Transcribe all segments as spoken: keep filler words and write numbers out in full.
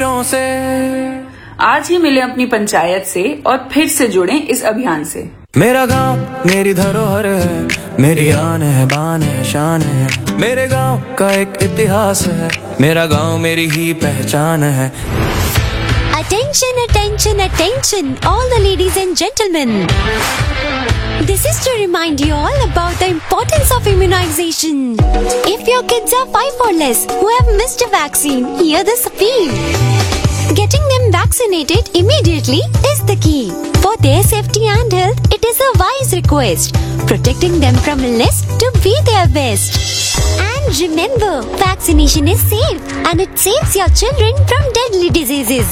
तीरों से। आज ही मिले अपनी पंचायत से और फिर से जुड़े इस अभियान से। मेरा गांव मेरी धरोहर है, मेरी आन है, बान है, शान है। मेरे गांव का एक इतिहास है, मेरा गांव मेरी ही पहचान है। Attention, attention, attention, all the ladies and gentlemen. This is to remind you all about the importance of immunization. If your kids are five or less who have missed a vaccine, hear this appeal. Getting them vaccinated immediately is the key. For their safety and health, it is a wise request. Protecting them from illness to be their best. And remember, vaccination is safe and it saves your children from deadly diseases.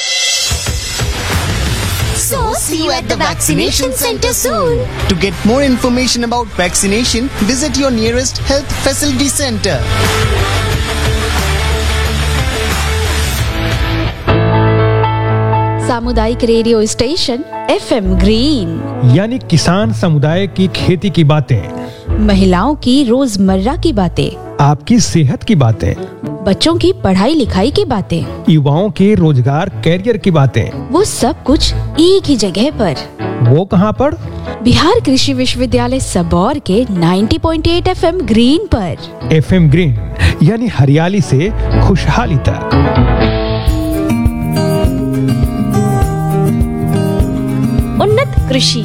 So, see you at the vaccination center soon. To get more information about vaccination, visit your nearest health facility center. सामुदायिक radio station F M green, यानी किसान समुदाय की खेती की बातें, महिलाओं की रोजमर्रा की बातें, आपकी सेहत की बातें, बच्चों की पढ़ाई लिखाई की बातें, युवाओं के रोजगार कैरियर की बातें, वो सब कुछ एक ही जगह पर। वो कहाँ पर? बिहार कृषि विश्वविद्यालय सबौर के नब्बे पॉइंट आठ एफ एम ग्रीन पर। एफ एम ग्रीन यानी हरियाली से खुशहाली तक। उन्नत कृषि।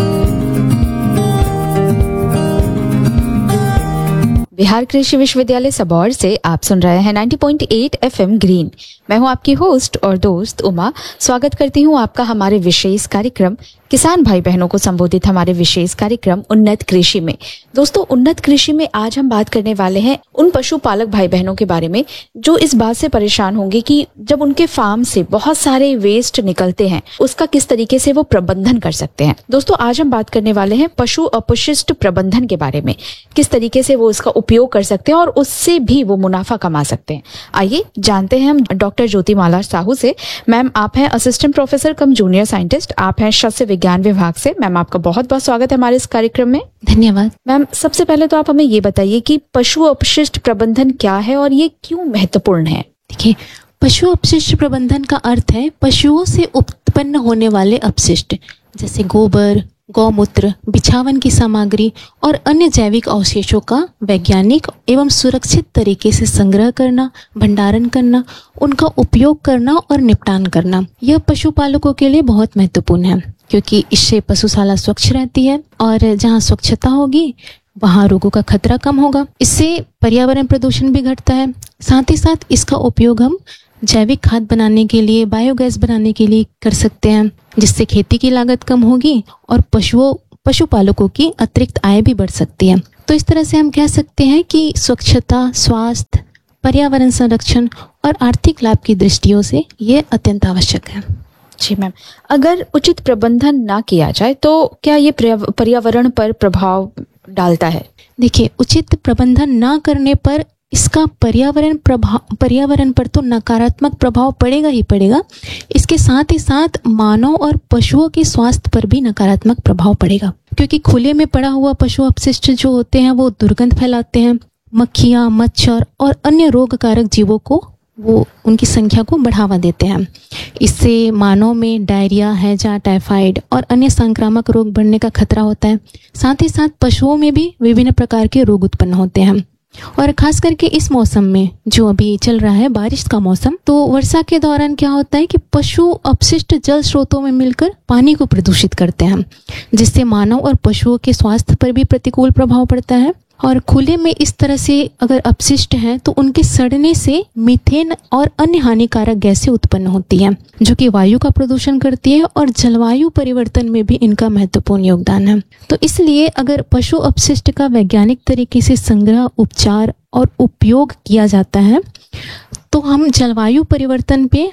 बिहार कृषि विश्वविद्यालय सबौर से आप सुन रहे हैं नब्बे पॉइंट आठ एफ एम ग्रीन। मैं हूं आपकी होस्ट और दोस्त उमा। स्वागत करती हूं आपका हमारे विशेष कार्यक्रम किसान भाई बहनों को संबोधित हमारे विशेष कार्यक्रम उन्नत कृषि में। दोस्तों, उन्नत कृषि में आज हम बात करने वाले हैं उन पशुपालक भाई बहनों के बारे में जो इस बात से परेशान होंगे कि जब उनके फार्म से बहुत सारे वेस्ट निकलते हैं, उसका किस तरीके से वो प्रबंधन कर सकते हैं। दोस्तों, आज हम बात करने वाले हैं पशु अपशिष्ट प्रबंधन के बारे में, किस तरीके से वो उसका उपयोग कर सकते हैं और उससे भी वो मुनाफा कमा सकते हैं। आइए जानते हैं हम डॉक्टर ज्योतिमाला साहू से। मैम, आप हैं असिस्टेंट प्रोफेसर कम जूनियर साइंटिस्ट, आप हैं शस्य विज्ञान विभाग से। मैम, आपका बहुत बहुत स्वागत है हमारे इस कार्यक्रम में। धन्यवाद। मैम, सबसे पहले तो आप हमें ये बताइए कि पशु अपशिष्ट प्रबंधन क्या है और ये क्यों महत्वपूर्ण है। देखिए, पशु अपशिष्ट प्रबंधन का अर्थ है पशुओं से उत्पन्न होने वाले अपशिष्ट जैसे गोबर, गौमूत्र, बिछावन की सामग्री और अन्य जैविक अवशेषों का वैज्ञानिक एवं सुरक्षित तरीके से संग्रह करना, भंडारण करना, उनका उपयोग करना और निपटान करना। यह पशुपालकों के लिए बहुत महत्वपूर्ण है क्योंकि इससे पशुशाला स्वच्छ रहती है और जहाँ स्वच्छता होगी वहाँ रोगों का खतरा कम होगा। इससे पर्यावरण प्रदूषण भी घटता है। साथ ही साथ इसका उपयोग हम जैविक खाद बनाने के लिए, बायोगैस बनाने के लिए कर सकते हैं, जिससे खेती की लागत कम होगी और पशुओं पशुपालकों की अतिरिक्त आय भी बढ़ सकती है। तो इस तरह से हम कह सकते हैं कि स्वच्छता, स्वास्थ्य, पर्यावरण संरक्षण और आर्थिक लाभ की दृष्टियों से ये अत्यंत आवश्यक है। जी मैम, अगर उचित प्रबंधन ना किया जाए तो क्या ये पर्यावरण पर प्रभाव डालता है? देखिए, उचित प्रबंधन ना करने पर इसका पर्यावरण प्रभाव पर्यावरण पर तो नकारात्मक प्रभाव पड़ेगा ही पड़ेगा। इसके साथ ही साथ मानव और पशुओं के स्वास्थ्य पर भी नकारात्मक प्रभाव पड़ेगा क्योंकि खुले में पड़ा हुआ पशु अपशिष्ट जो होते हैं वो दुर्गंध फैलाते हैं। मक्खियाँ, मच्छर और अन्य रोगकारक जीवों को वो उनकी संख्या को बढ़ावा देते हैं। इससे मानव में डायरिया, हैजा, टाइफाइड और अन्य संक्रामक रोग बढ़ने का खतरा होता है। साथ ही साथ पशुओं में भी विभिन्न प्रकार के रोग उत्पन्न होते हैं और खास करके इस मौसम में जो अभी चल रहा है, बारिश का मौसम, तो वर्षा के दौरान क्या होता है कि पशु अपशिष्ट जल स्रोतों में मिलकर पानी को प्रदूषित करते हैं, जिससे मानव और पशुओं के स्वास्थ्य पर भी प्रतिकूल प्रभाव पड़ता है। और खुले में इस तरह से अगर अपशिष्ट हैं तो उनके सड़ने से मीथेन और अन्य हानिकारक गैसें उत्पन्न होती हैं जो कि वायु का प्रदूषण करती है और जलवायु परिवर्तन में भी इनका महत्वपूर्ण योगदान है। तो इसलिए अगर पशु अपशिष्ट का वैज्ञानिक तरीके से संग्रह, उपचार और उपयोग किया जाता है तो हम जलवायु परिवर्तन पे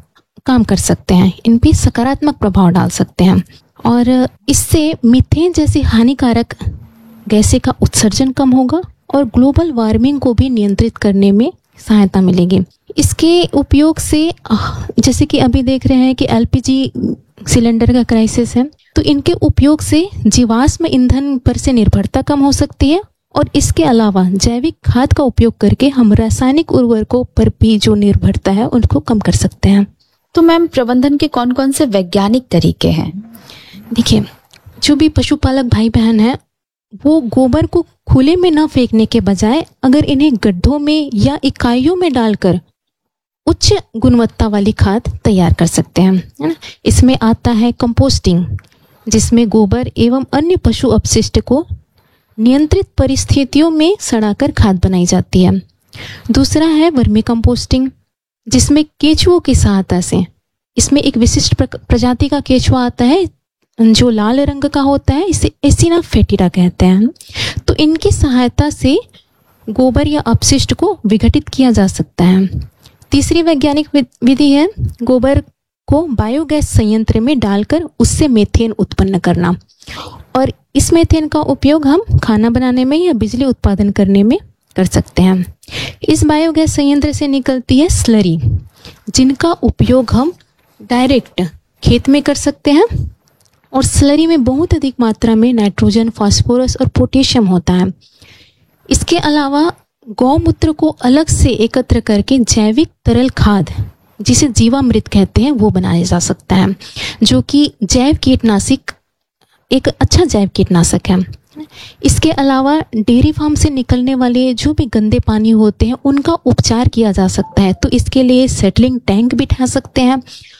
काम कर सकते हैं, इन पे सकारात्मक प्रभाव डाल सकते हैं और इससे मीथेन जैसी हानिकारक गैसें का उत्सर्जन कम होगा और ग्लोबल वार्मिंग को भी नियंत्रित करने में सहायता मिलेगी। इसके उपयोग से जैसे कि अभी देख रहे हैं कि एल पी जी सिलेंडर का क्राइसिस है, तो इनके उपयोग से जीवाश्म ईंधन पर से निर्भरता कम हो सकती है और इसके अलावा जैविक खाद का उपयोग करके हम रासायनिक उर्वरकों पर भी जो निर्भरता है उनको कम कर सकते हैं। तो मैम, प्रबंधन के कौन कौन से वैज्ञानिक तरीके हैं? देखिए, जो भी पशुपालक भाई बहन हैं वो गोबर को खुले में न फेंकने के बजाय अगर इन्हें गड्ढों में या इकाइयों में डालकर उच्च गुणवत्ता वाली खाद तैयार कर सकते हैं, है ना। इसमें आता है कंपोस्टिंग, जिसमें गोबर एवं अन्य पशु अपशिष्ट को नियंत्रित परिस्थितियों में सड़ाकर खाद बनाई जाती है। दूसरा है वर्मी कंपोस्टिंग, जिसमें केंचुओं की सहायता से, इसमें एक विशिष्ट प्रजाति का केंचुआ आता है जो लाल रंग का होता है, इसे एसिना फेटिडा कहते हैं। तो इनकी सहायता से गोबर या अपशिष्ट को विघटित किया जा सकता है। तीसरी वैज्ञानिक विधि है गोबर को बायोगैस संयंत्र में डालकर उससे मीथेन उत्पन्न करना, और इस मीथेन का उपयोग हम खाना बनाने में या बिजली उत्पादन करने में कर सकते हैं। इस बायोगैस संयंत्र से निकलती है स्लरी, जिनका उपयोग हम डायरेक्ट खेत में कर सकते हैं, और स्लरी में बहुत अधिक मात्रा में नाइट्रोजन, फास्फोरस और पोटेशियम होता है। इसके अलावा गौमूत्र को अलग से एकत्र करके जैविक तरल खाद, जिसे जीवामृत कहते हैं, वो बनाया जा सकता है, जो कि जैव कीटनाशक एक अच्छा जैव कीटनाशक है। इसके अलावा डेयरी फार्म से निकलने वाले जो भी गंदे पानी होते हैं उनका उपचार किया जा सकता है। तो इसके लिए सेटलिंग टैंक बिठा सकते हैं,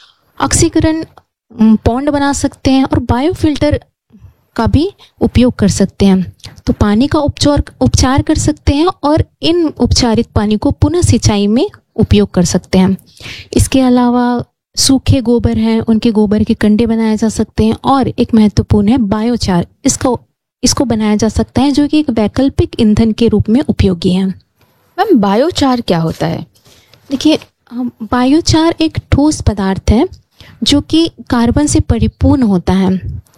ऑक्सीकरण पॉन्ड बना सकते हैं, और बायोफिल्टर का भी उपयोग कर सकते हैं। तो पानी का उपचार उपचार कर सकते हैं और इन उपचारित पानी को पुनः सिंचाई में उपयोग कर सकते हैं। इसके अलावा सूखे गोबर हैं, उनके गोबर के कंडे बनाए जा सकते हैं, और एक महत्वपूर्ण है बायोचार, इसको इसको बनाया जा सकता है, जो कि एक वैकल्पिक ईंधन के रूप में उपयोगी है। मैम, बायोचार क्या होता है? देखिए, बायोचार एक ठोस पदार्थ है जो कि कार्बन से परिपूर्ण होता है।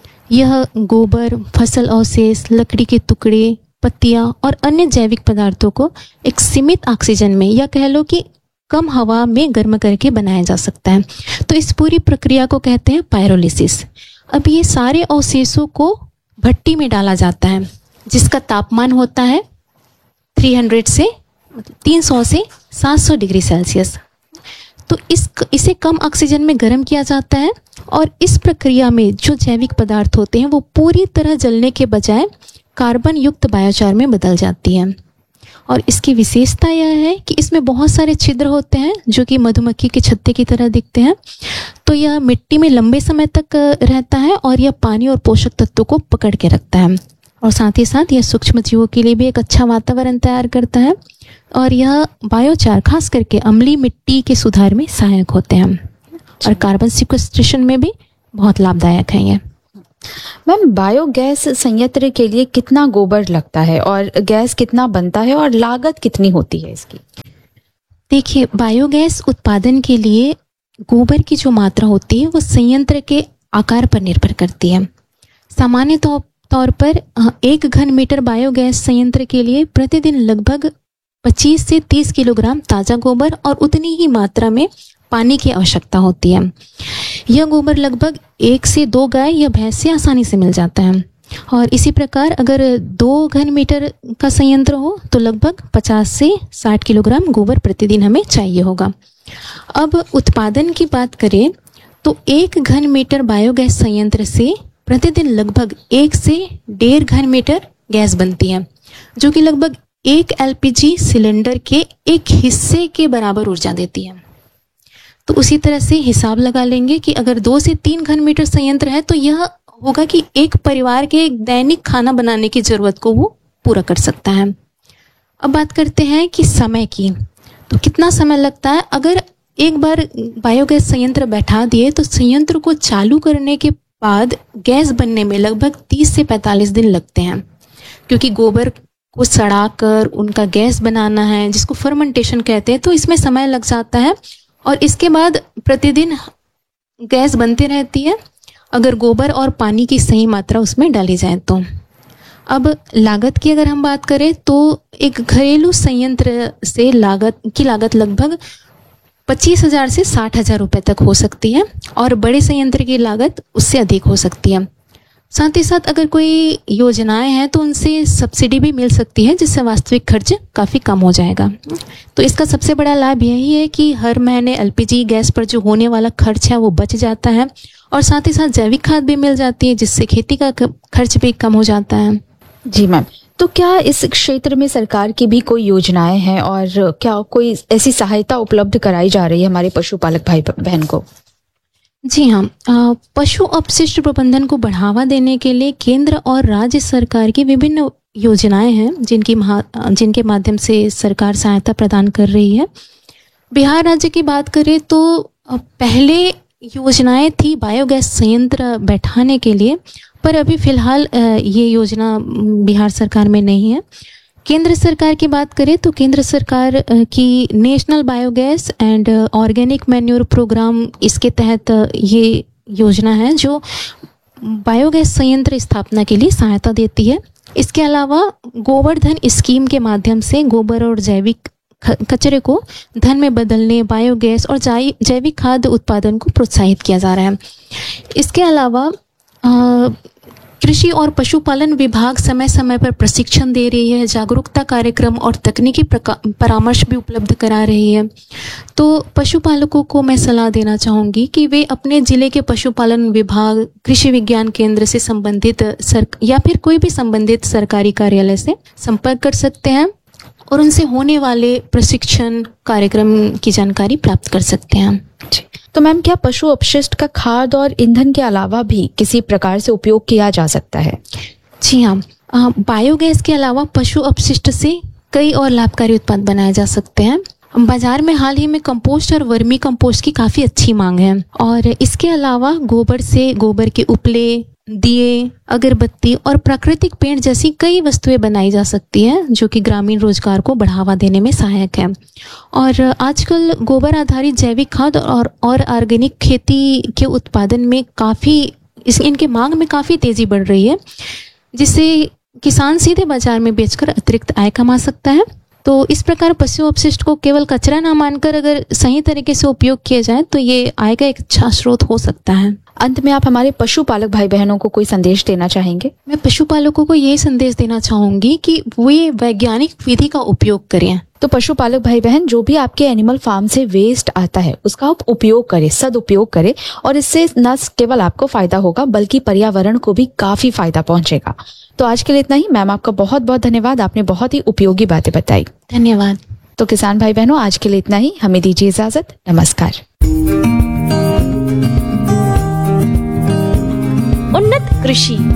यह गोबर, फसल अवशेष, लकड़ी के टुकड़े, पत्तियां और अन्य जैविक पदार्थों को एक सीमित ऑक्सीजन में, या कह लो कि कम हवा में गर्म करके बनाया जा सकता है। तो इस पूरी प्रक्रिया को कहते हैं पायरोलिसिस। अब ये सारे अवशेषों को भट्टी में डाला जाता है, जिसका तापमान होता है तीन सौ से तीन सौ से सात सौ डिग्री सेल्सियस। तो इस इसे कम ऑक्सीजन में गर्म किया जाता है, और इस प्रक्रिया में जो जैविक पदार्थ होते हैं वो पूरी तरह जलने के बजाय कार्बन युक्त बायोचार में बदल जाती है। और इसकी विशेषता यह है कि इसमें बहुत सारे छिद्र होते हैं जो कि मधुमक्खी के छत्ते की तरह दिखते हैं। तो यह मिट्टी में लंबे समय तक रहता है, और यह पानी और पोषक तत्वों को पकड़ के रखता है, और साथ ही साथ यह सूक्ष्म जीवों के लिए भी एक अच्छा वातावरण तैयार करता है। और यह बायोचार खास करके अम्लीय मिट्टी के सुधार में सहायक होते हैं, और कार्बन सिक्वेस्ट्रेशन में भी बहुत लाभदायक है ये। मैम, बायोगैस संयंत्र के लिए कितना गोबर लगता है, और गैस कितना बनता है, और लागत कितनी होती है इसकी? देखिए, बायोगैस उत्पादन के लिए गोबर की जो मात्रा होती है वो संयंत्र के आकार पर निर्भर करती है। सामान्य तौर पर एक घन मीटर बायोगैस संयंत्र के लिए प्रतिदिन लगभग पच्चीस से तीस किलोग्राम ताज़ा गोबर और उतनी ही मात्रा में पानी की आवश्यकता होती है। यह गोबर लगभग एक से दो गाय या भैंस से आसानी से मिल जाता है। और इसी प्रकार अगर दो घन मीटर का संयंत्र हो तो लगभग पचास से साठ किलोग्राम गोबर प्रतिदिन हमें चाहिए होगा। अब उत्पादन की बात करें तो एक घन मीटर बायोगैस संयंत्र से प्रतिदिन लगभग एक से डेढ़ घन मीटर गैस बनती है, जो कि लगभग एक एलपीजी सिलेंडर के एक हिस्से के बराबर ऊर्जा देती है। तो उसी तरह से हिसाब लगा लेंगे कि अगर दो से तीन घन मीटर संयंत्र है तो यह होगा कि एक परिवार के दैनिक खाना बनाने की जरूरत को वो पूरा कर सकता है। अब बात करते हैं कि समय की, तो कितना समय लगता है। अगर एक बार बायोगैस संयंत्र बैठा दिए तो संयंत्र को चालू करने के बाद गैस बनने में लगभग तीस से पैंतालीस दिन लगते हैं, क्योंकि गोबर को सड़ाकर उनका गैस बनाना है जिसको फर्मेंटेशन कहते हैं, तो इसमें समय लग जाता है। और इसके बाद प्रतिदिन गैस बनती रहती है अगर गोबर और पानी की सही मात्रा उसमें डाली जाए तो। अब लागत की अगर हम बात करें तो एक घरेलू संयंत्र से लागत की लागत लगभग पच्चीस हजार से साठ हजार रुपये तक हो सकती है, और बड़े संयंत्र की लागत उससे अधिक हो सकती है। साथ ही साथ अगर कोई योजनाएं हैं तो उनसे सब्सिडी भी मिल सकती है, जिससे वास्तविक खर्च काफ़ी कम हो जाएगा। तो इसका सबसे बड़ा लाभ यही है कि हर महीने एलपीजी गैस पर जो होने वाला खर्च है वो बच जाता है, और साथ ही साथ जैविक खाद भी मिल जाती है, जिससे खेती का खर्च भी कम हो जाता है। जी मैम, तो क्या इस क्षेत्र में सरकार की भी कोई योजनाएं हैं और क्या कोई ऐसी सहायता उपलब्ध कराई जा रही है हमारे पशुपालक भाई बहन को? जी हाँ, पशु अपशिष्ट प्रबंधन को बढ़ावा देने के लिए केंद्र और राज्य सरकार की विभिन्न योजनाएं हैं, जिनकी महा जिनके माध्यम से सरकार सहायता प्रदान कर रही है। बिहार राज्य की बात करें तो पहले योजनाएं थी बायोगैस संयंत्र बैठाने के लिए, पर अभी फिलहाल ये योजना बिहार सरकार में नहीं है। केंद्र सरकार की बात करें तो केंद्र सरकार की national biogas and organic manure programme, इसके तहत ये योजना है जो बायोगैस संयंत्र स्थापना के लिए सहायता देती है। इसके अलावा गोवर्धन स्कीम के माध्यम से गोबर और जैविक कचरे को धन में बदलने, बायोगैस और जैविक खाद्य उत्पादन को प्रोत्साहित किया जा रहा है। इसके अलावा कृषि और पशुपालन विभाग समय समय पर प्रशिक्षण दे रही है, जागरूकता कार्यक्रम और तकनीकी परामर्श भी उपलब्ध करा रही है। तो पशुपालकों को मैं सलाह देना चाहूँगी कि वे अपने जिले के पशुपालन विभाग, कृषि विज्ञान केंद्र से संबंधित सर या फिर कोई भी संबंधित सरकारी कार्यालय से संपर्क कर सकते हैं और उनसे होने वाले प्रशिक्षण कार्यक्रम की जानकारी प्राप्त कर सकते हैं। तो मैम, क्या पशु अपशिष्ट का खाद और ईंधन के अलावा भी किसी प्रकार से उपयोग किया जा सकता है? जी हाँ, बायोगैस के अलावा पशु अपशिष्ट से कई और लाभकारी उत्पाद बनाए जा सकते हैं। बाजार में हाल ही में कंपोस्ट और वर्मी कंपोस्ट की काफ़ी अच्छी मांग है, और इसके अलावा गोबर से गोबर के उपले, दिए, अगरबत्ती और प्राकृतिक पेंट जैसी कई वस्तुएं बनाई जा सकती हैं, जो कि ग्रामीण रोजगार को बढ़ावा देने में सहायक है। और आजकल गोबर आधारित जैविक खाद और और ऑर्गेनिक खेती के उत्पादन में काफ़ी इस इनके मांग में काफ़ी तेज़ी बढ़ रही है, जिससे किसान सीधे बाजार में बेचकर अतिरिक्त आय कमा सकता है। तो इस प्रकार पशु अपशिष्ट को केवल कचरा ना मानकर अगर सही तरीके से उपयोग किया जाए तो ये आय का एक अच्छा स्रोत हो सकता है। अंत में आप हमारे पशुपालक भाई बहनों को कोई संदेश देना चाहेंगे? मैं पशुपालकों को यही संदेश देना चाहूंगी कि वे वैज्ञानिक विधि का उपयोग करें। तो पशुपालक भाई बहन, जो भी आपके एनिमल फार्म से वेस्ट आता है उसका आप उपयोग करें, सदुपयोग करें, और इससे न केवल आपको फायदा होगा बल्कि पर्यावरण को भी काफी फायदा पहुंचेगा। तो आज के लिए इतना ही। मैम, आपका बहुत बहुत धन्यवाद, आपने बहुत ही उपयोगी बातें बताई। धन्यवाद। तो किसान भाई बहनों, आज के लिए इतना ही। हमें दीजिए इजाजत। नमस्कार। उन्नत कृषि